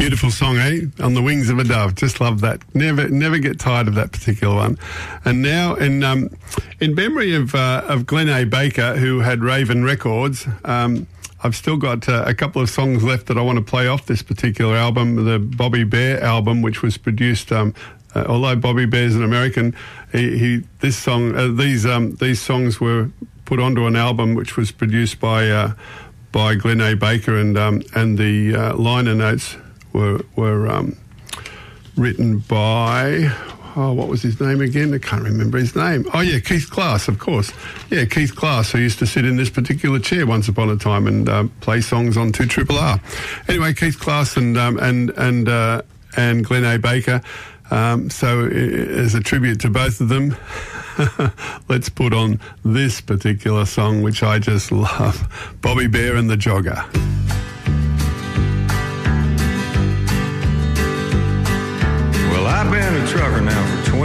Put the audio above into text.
Beautiful song, eh? On the Wings of a Dove. Just love that. Never get tired of that particular one. And now, in memory of Glenn A. Baker, who had Raven Records, I've still got a couple of songs left that I want to play off this particular album, the Bobby Bare album, which was produced. Although Bobby Bare's an American, these songs were put onto an album which was produced by Glenn A. Baker, and the liner notes were written by, what was his name again? I can't remember his name. Oh, yeah, Keith Glass, of course. Yeah, Keith Glass, who used to sit in this particular chair once upon a time and play songs on 2RRR. Anyway, Keith Glass and Glenn A. Baker. So as a tribute to both of them, let's put on this particular song, which I just love, Bobby Bare and the Jogger. Well, I've been a trucker now for